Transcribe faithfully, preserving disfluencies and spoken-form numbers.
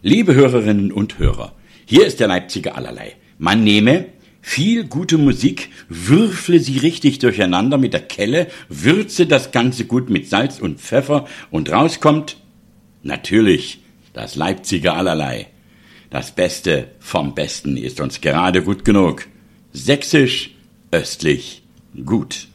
Liebe Hörerinnen und Hörer, hier ist der Leipziger Allerlei. Man nehme viel gute Musik, würfle sie richtig durcheinander mit der Kelle, würze das Ganze gut mit Salz und Pfeffer und rauskommt natürlich das Leipziger Allerlei. Das Beste vom Besten ist uns gerade gut genug. Sächsisch, östlich, gut.